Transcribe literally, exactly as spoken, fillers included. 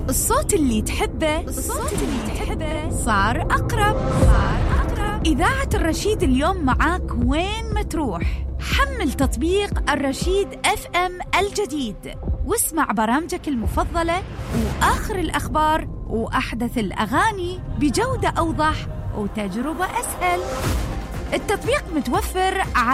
الصوت اللي تحبه الصوت اللي تحبه صار أقرب صار أقرب إذاعة الرشيد اليوم معاك وين ما تروح. حمل تطبيق الرشيد اف ام الجديد واسمع برامجك المفضلة وآخر الأخبار وأحدث الأغاني بجودة أوضح وتجربة أسهل. التطبيق متوفر على